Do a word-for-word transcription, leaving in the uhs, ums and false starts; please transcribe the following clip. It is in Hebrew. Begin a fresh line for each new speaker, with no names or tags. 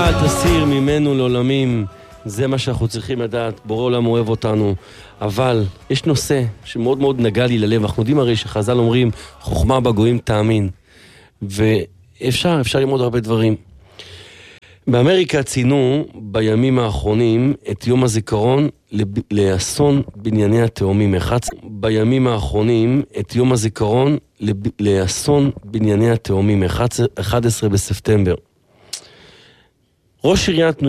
אל תסיר ממנו לעולמים. זה מה שאנחנו צריכים לדעת. בורא עולם אוהב אותנו. אבל יש נושא שמאוד מאוד נגע לי ללב. אנחנו יודעים הרי שחז"ל אומרים, חוכמה בגויים תאמין. ואפשר, אפשר ללמוד הרבה דברים. באמריקה ציינו בימים האחרונים את יום הזיכרון לאסון בנייני התאומים. בימים האחרונים את יום הזיכרון לאסון בנייני התאומים, אחד עשר בספטמבר. ראש עיריית ניו